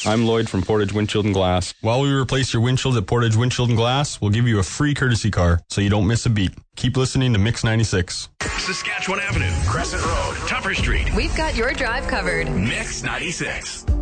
I'm Lloyd from Portage Windshield and Glass. While we replace your windshield at Portage Windshield and Glass, we'll give you a free courtesy car so you don't miss a beat. Keep listening to Mix 96. Saskatchewan Avenue, Crescent Road, Tupper Street. We've got your drive covered. Mix 96.